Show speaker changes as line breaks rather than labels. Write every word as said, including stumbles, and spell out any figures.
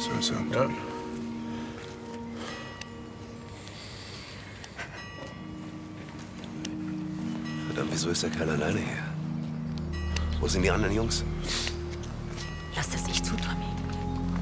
soll sagen.
Ja.
Verdammt, wieso ist der Kerl alleine hier? Wo sind die anderen Jungs?
Lass das nicht zu, Tommy.